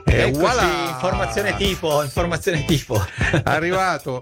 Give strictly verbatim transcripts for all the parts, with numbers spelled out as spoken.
E Eccoci, voilà! informazione tipo, informazione tipo. Arrivato.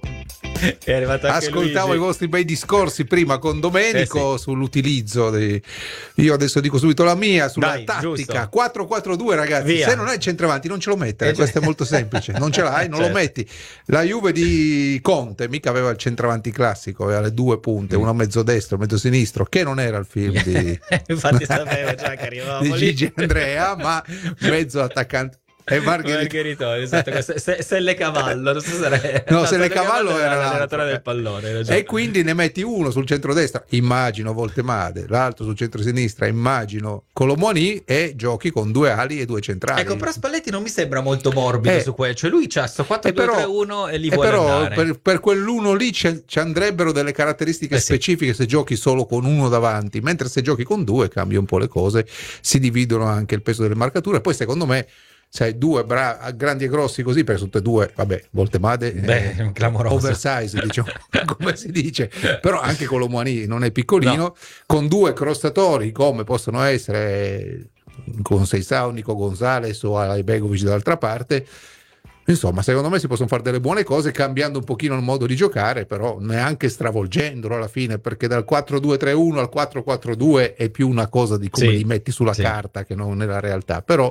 È arrivato anche Ascoltavo Luigi. i vostri bei discorsi prima con Domenico Eh sì. sull'utilizzo dei... Io adesso dico subito la mia sulla Dai, tattica giusto. quattro quattro due, ragazzi. Via. Se non hai il centravanti non ce lo mettere, Eh, questo è gi- molto semplice, non ce l'hai, non lo Certo. metti. La Juve di Conte mica aveva il centravanti classico, aveva le due punte, Mm. uno mezzo destro, mezzo sinistro, che non era il film di Infatti sapevo già che arrivavamo di lì. Gigi Andrea, ma mezzo attaccante. E Margherita. Margheritone, esatto, questo- se, Selle Cavallo, non so se era No, Selle Cavallo era l'allenatore l'altro. del pallone. hai ragione. E quindi ne metti uno sul centrodestra, immagino Voltemade, l'altro sul centrosinistra, immagino Colomoni, e giochi con due ali e due centrali. Ecco, però Spalletti non mi sembra molto morbido Eh. su quello, cioè lui c'ha sto quattro E due però- tre uno e li e vuole però andare. per, per quell'uno lì ci ci andrebbero delle caratteristiche Eh sì. specifiche se giochi solo con uno davanti, mentre se giochi con due cambia un po' le cose, si dividono anche il peso delle marcature. Poi secondo me se hai due bra- grandi e grossi così, per tutte e due, vabbè, Voltemade Beh, è clamoroso. oversize, diciamo, come si dice, però anche Colomani non è piccolino, No. con due crossatori come possono essere con Seisao, Nico Gonzalez o Alaibegovic dall'altra parte. Insomma, secondo me si possono fare delle buone cose cambiando un pochino il modo di giocare, però neanche stravolgendolo alla fine, perché dal quattro due tre uno al quattro quattro due è più una cosa di come Sì, li metti sulla sì. carta che non nella realtà. Però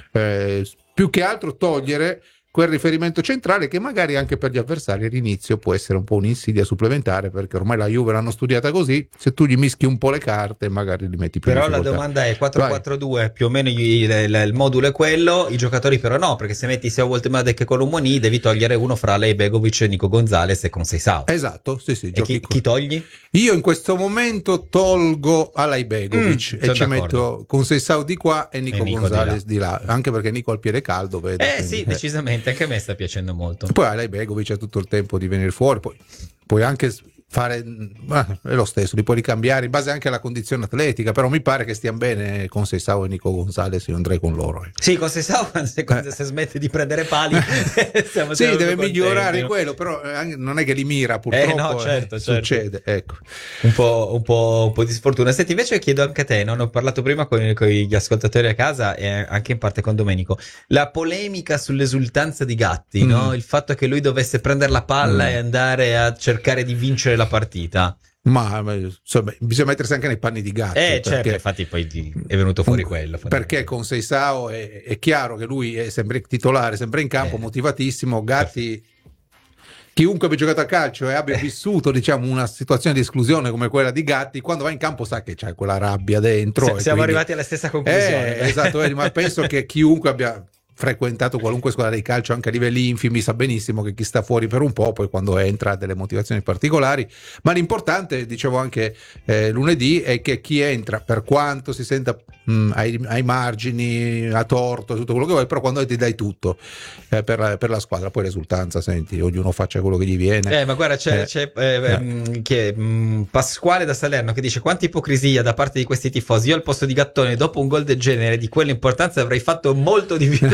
eh, più che altro togliere quel riferimento centrale che magari anche per gli avversari all'inizio può essere un po' un'insidia supplementare, perché ormai la Juve l'hanno studiata così, se tu gli mischi un po' le carte magari li metti più in Però la difficoltà. domanda è quattro quattro due, più o meno il, il- il modulo è quello, i giocatori però no, perché se metti sia Voltemade che Colomoni devi togliere uno fra lei, Begovic, Nico Gonzalez e con Seisao. Esatto, sì sì, E giochi chi, con- chi togli? Io in questo momento tolgo Alaibegovic Mm, e sono ci d'accordo. metto con Seisao di qua e Nico, E Nico Gonzalez di là. anche perché Nico al piede caldo, vedo. Eh quindi, sì, eh. decisamente, anche a me sta piacendo molto. Poi Alaibegovic ha tutto il tempo di venire fuori, poi puoi anche fare, ma è lo stesso, li puoi ricambiare in base anche alla condizione atletica, però mi pare che stiano bene con Seisao e Nico Gonzalez, io andrei con loro. eh. Sì, con Seisao quando, se, quando Eh. se smette di prendere pali siamo Sì, siamo deve contenti, migliorare no? quello, però eh, anche- non è che li mira purtroppo, Eh, no, certo, eh, certo. succede, ecco. Un po', un, po', un po' di sfortuna. Senti, invece chiedo anche a te, non ho parlato prima con, con gli ascoltatori a casa e anche in parte con Domenico, la polemica sull'esultanza di Gatti, Mm. no? Il fatto che lui dovesse prendere la palla Mm. e andare a cercare di vincere la partita. Ma ma, insomma, bisogna mettersi anche nei panni di Gatti, Eh, certo, perché infatti poi di- è venuto fuori quello. perché con Seisao è, è chiaro che lui è sempre titolare, sempre in campo, Eh. motivatissimo. Gatti, chiunque abbia giocato a calcio e abbia Eh. vissuto diciamo una situazione di esclusione come quella di Gatti, quando va in campo sa che c'è quella rabbia dentro. Se- e siamo quindi- arrivati alla stessa conclusione. Eh, esatto, vedi, ma penso che chiunque abbia frequentato qualunque squadra di calcio anche a livelli infimi sa benissimo che chi sta fuori per un po' poi quando entra ha delle motivazioni particolari, ma l'importante, dicevo anche eh, lunedì, è che chi entra, per quanto si senta mh, ai, ai margini, a torto, tutto quello che vuoi, però quando ti dai tutto eh, per, la, per la squadra, poi risultanza, senti, ognuno faccia quello che gli viene. Eh, ma guarda, c'è, Eh. c'è eh, Eh. mh, che, mh, Pasquale da Salerno che dice: quanta ipocrisia da parte di questi tifosi. Io al posto di Gattone, dopo un gol del genere, di quell'importanza, avrei fatto molto di più.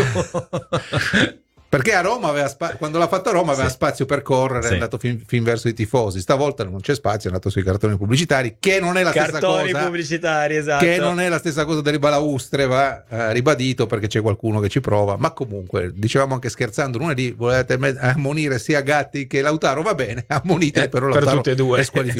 Perché a Roma aveva spa- quando l'ha fatto a Roma aveva Sì. spazio per correre, Sì. è andato fin, fin verso i tifosi. Stavolta non c'è spazio, è andato sui cartoni pubblicitari, che non è la stessa Cartoni cosa. pubblicitari, esatto. Che non è la stessa cosa delle balaustre, va eh, ribadito perché c'è qualcuno che ci prova. Ma comunque, dicevamo anche scherzando lunedì, volete me- ammonire sia Gatti che Lautaro, va bene, ammonite, Eh, però per Lautaro tutte e due. è squalificato.